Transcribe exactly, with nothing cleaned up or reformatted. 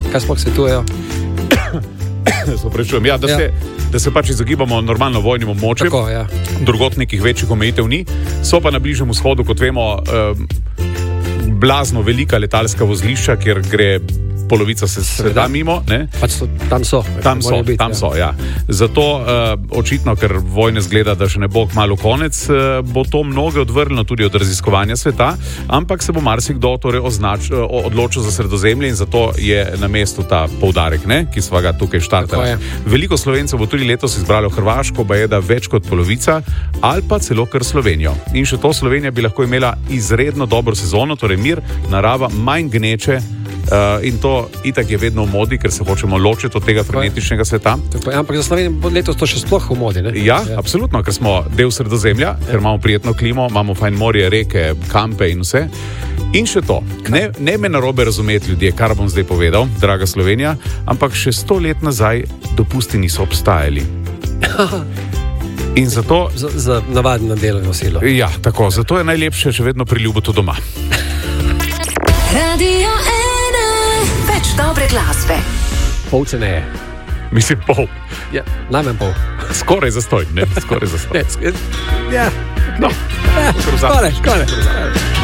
Kaj sploh svetujejo? Prečujem, ja, da, ja. Se, da se pač izogibamo normalno vojnim območjem. Tako, ja. Drugot nekih večjih omejitev ni. So pa na Bližnjem vzhodu, kot vemo, eh, blazno velika letalska vozlišča, kjer gre polovica se sveta mimo. Ne? Pač so, tam so. Tam so, biti, tam ja. so, ja. Zato uh, očitno, ker vojne zgleda, da še ne bo kmalu konec, uh, bo to mnoge odvrnilo tudi od raziskovanja sveta, ampak se bo marsikdo torej označ, uh, odločil za Sredozemlje in zato je na mestu ta poudarek, ne? Ki sva ga tukaj štartali. Veliko Slovencev bo tudi letos izbralo Hrvaško, ba je da več kot polovica, ali pa celo kar Slovenijo. In še to, Slovenija bi lahko imela izredno dobro sezono, torej mir, narava, manj gneče. Uh, in to itak je vedno v modi, ker se hočemo ločiti od tega frenetičnega sveta. Tako, ampak za Slovenijo bo letos to še sploh v modi, ne? Ja, ja, absolutno, ker smo del Sredozemlja, ja. Ker imamo prijetno klimo, imamo fajn morje, reke, kampe in vse. In še to, ne, ne me narobe razumeti ljudje, kar bom zdaj povedal, draga Slovenija, ampak še sto let nazaj dopusti niso obstajali. In zato... Za, za navadno delovno silo. Ja, tako, zato je najlepše še vedno priljubiti doma. Radio ena, več dobre glasbe. Pol ceneje. Mislim pol. Ja, najmanj pol. Skoraj zastoj, ne? Skoraj zastoj. Ja. No. Skoraj, skoraj.